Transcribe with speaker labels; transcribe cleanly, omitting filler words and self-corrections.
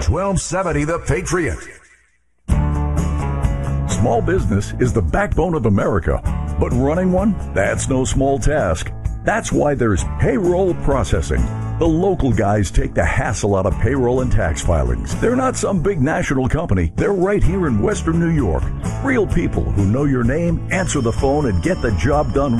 Speaker 1: 1270 The Patriot.
Speaker 2: Small business is the backbone of America, but running one, that's no small task. That's why there's payroll processing. The local guys take the hassle out of payroll and tax filings. They're not some big national company. They're right here in Western New York. Real people who know your name, answer the phone, and get the job done